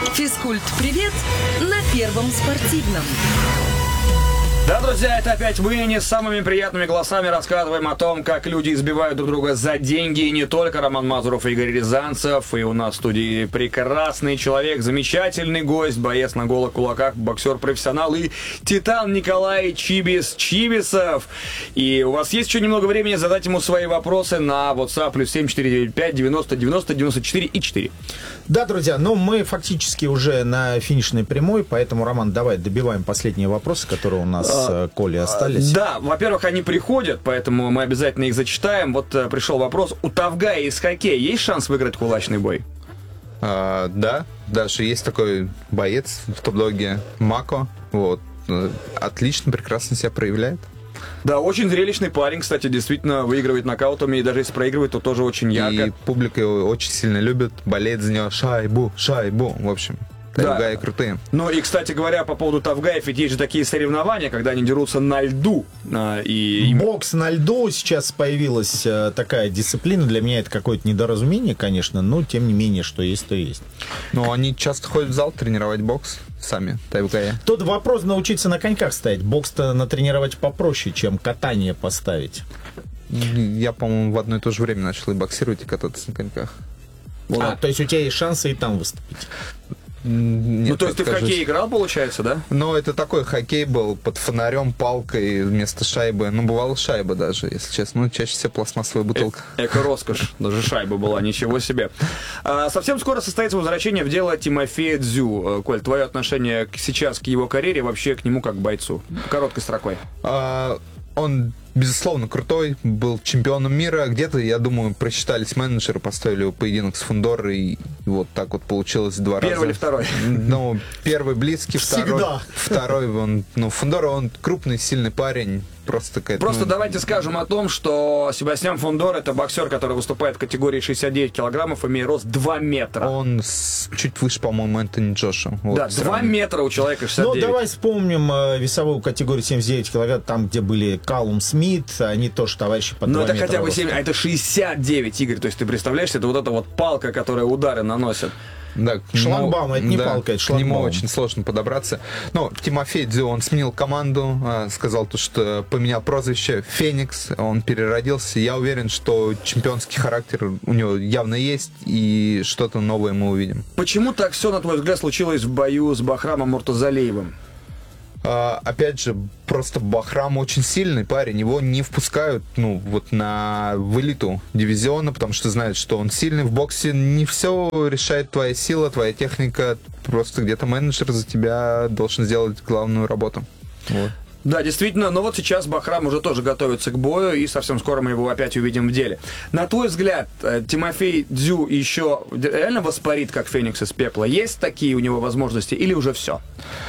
Физкульт-привет на Первом спортивном. Да, друзья, это опять мы не с самыми приятными голосами рассказываем о том, как люди избивают друг друга за деньги. И не только Роман Мазуров и Игорь Рязанцев. И у нас в студии прекрасный человек, замечательный гость, боец на голых кулаках, боксер-профессионал и титан Николай Чибисов. И у вас есть еще немного времени задать ему свои вопросы на WhatsApp +7 495 90 90 94 и 4. Да, друзья, но мы фактически уже на финишной прямой, поэтому, Роман, давай добиваем последние вопросы, которые у нас Коля остались. Да, во-первых, они приходят, поэтому мы обязательно их зачитаем. Вот пришел вопрос. У Тавгая из хоккея есть шанс выиграть кулачный бой? Да, даже есть такой боец в топ-доге Мако. Вот. Отлично, прекрасно себя проявляет. Да, очень зрелищный парень, кстати, действительно выигрывает нокаутами, и даже если проигрывает, то тоже очень ярко. И публика его очень сильно любит, болеет за него. Шайбу, в общем. Тавгаи крутые. Ну и, кстати говоря, по поводу Тавгаев, ведь есть же такие соревнования, когда они дерутся на льду. Бокс на льду, сейчас появилась такая дисциплина. Для меня это какое-то недоразумение, конечно, но тем не менее, что есть, то есть. Но они часто ходят в зал тренировать бокс сами, Тавгаи. Тут вопрос научиться на коньках стоять. Бокс-то натренировать попроще, чем катание поставить. Я, по-моему, в одно и то же время начал и боксировать, и кататься на коньках. То есть у тебя есть шансы и там выступить? Нет, ну, то есть ты в хоккей играл, получается, да? Ну, это такой хоккей был под фонарем, палкой вместо шайбы. Ну, бывала шайба даже, если честно. Ну, чаще всего пластмассовая бутылка. Эко-роскошь. Даже шайба была, ничего себе. Совсем скоро состоится возвращение в дело Тимофея Дзю. Коль, твое отношение сейчас к его карьере, вообще к нему как к бойцу? Короткой строкой. Он, безусловно, крутой, был чемпионом мира. Где-то, я думаю, просчитались менеджеры, поставили его поединок с Фундорой, и вот так вот получилось два раза. Первый или второй? Ну, первый близкий, второй он, ну, Фундора, он крупный, сильный парень. Просто давайте скажем о том, что Себастьян Фундор — это боксер, который выступает в категории 69 килограммов, имея рост 2 метра. Он чуть выше, по-моему, Энтони Джоша. Вот, да, 2 метра у человека 69. Ну, давай вспомним весовую категорию 79 килограмм, там, где были Калум Смит, они тоже товарищи по 2 метра. Ну, это хотя бы 7, а это 69, Игорь. То есть ты представляешь, это вот эта вот палка, которая удары наносит. Да, шлагбаум, это не палка, это шлагбаум. К нему очень сложно подобраться. Но Тимофей Дзю, он сменил команду, сказал то, что поменял прозвище Феникс, он переродился. Я уверен, что чемпионский характер у него явно есть, и что-то новое мы увидим. Почему так все, на твой взгляд, случилось в бою с Бахрамом Муртазалиевым? Опять же, просто Бахрам очень сильный парень, его не впускают, ну, вот в элиту дивизиона, потому что знают, что он сильный. В боксе не все решает твоя сила, твоя техника, просто где-то менеджер за тебя должен сделать главную работу. Вот. Да, действительно, но вот сейчас Бахрам уже тоже готовится к бою, и совсем скоро мы его опять увидим в деле. На твой взгляд, Тимофей Дзю еще реально воспарит, как Феникс из пепла? Есть такие у него возможности или уже все?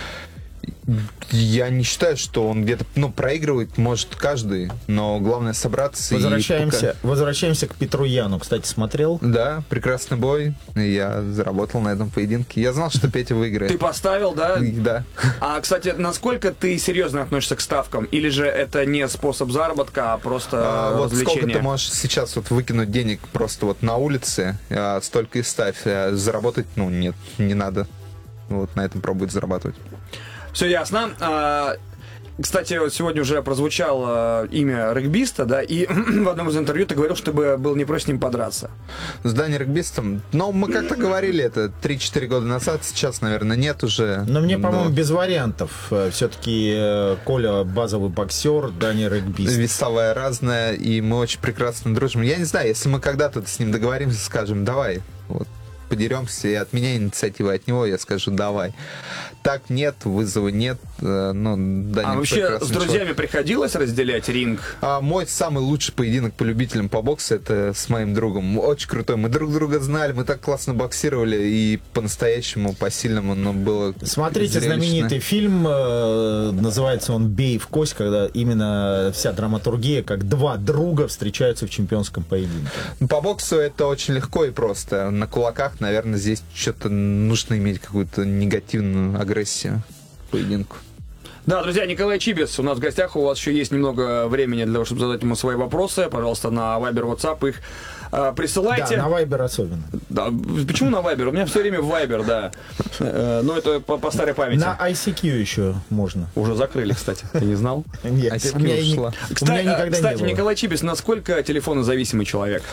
Я не считаю, что он где-то, проигрывает, может, каждый, но главное собраться. Возвращаемся к Петру Яну. Кстати, смотрел? Да, прекрасный бой. Я заработал на этом поединке. Я знал, что Петя выиграет. Ты поставил, да? Да. А, кстати, насколько ты серьезно относишься к ставкам? Или же это не способ заработка, а просто вот развлечение? Сколько ты можешь сейчас выкинуть денег просто вот на улице, столько и ставь. Заработать, нет, не надо. Вот на этом пробует зарабатывать. Все ясно. Кстати, вот сегодня уже прозвучало имя регбиста, да, и в одном из интервью ты говорил, что был не прочь с ним подраться. С Дани регбистом? Мы как-то говорили это 3-4 года назад, сейчас, наверное, нет уже. Но мне, по-моему, без вариантов. Все-таки Коля базовый боксер, Дани регбист. Весовая разная, и мы очень прекрасно дружим. Я не знаю, если мы когда-то с ним договоримся, скажем, давай, подеремся, и от меня инициатива, от него я скажу, давай. Так нет, вызова нет. Вообще с друзьями приходилось разделять ринг? Мой самый лучший поединок по любителям по боксу — это с моим другом. Очень крутой. Мы друг друга знали, мы так классно боксировали, и по-настоящему, по-сильному, было Смотрите зрелищно. Знаменитый фильм, называется он «Бей в кость», когда именно вся драматургия, как два друга встречаются в чемпионском поединке. По боксу это очень легко и просто. На кулаках, наверное, здесь что-то нужно иметь какую-то негативную агрессию к поединку. Да, друзья, Николай Чибис у нас в гостях. У вас еще есть немного времени для того, чтобы задать ему свои вопросы. Пожалуйста, на Viber, WhatsApp их Присылайте. Да, на Viber особенно. Да, почему на Viber? У меня все время Viber, да. Ну, это по старой памяти. На ICQ еще можно. Уже закрыли, кстати. Ты не знал? Нет, ICQ у меня ушла. никогда не Кстати, было. Николай Чибис, насколько телефонозависимый человек?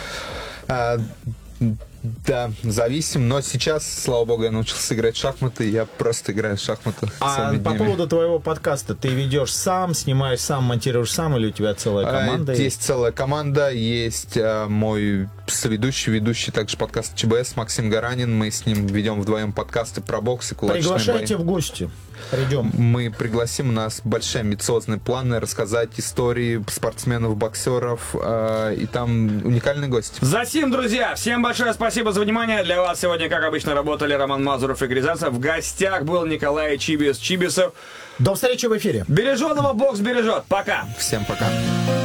Да, зависим, но сейчас, слава богу, я научился играть в шахматы, я просто играю в шахматы А целыми по днями. поводу твоего подкаста, ты ведешь сам, снимаешь сам, монтируешь сам, или у тебя целая команда? Есть целая команда, есть мой ведущий также подкаст ЧБС Максим Гаранин, мы с ним ведем вдвоем подкасты про бокс и кулачные бои. Приглашайте в гости. Придем. Мы пригласим, у нас большие амбициозные планы рассказать истории спортсменов, боксеров, и там уникальный гость. Затем, друзья, всем большое спасибо за внимание. Для вас сегодня, как обычно, работали Роман Мазуров и Игорь Рязанцев. В гостях был Николай Чибисов. До встречи в эфире. Береженого бокс бережет. Пока. Всем пока.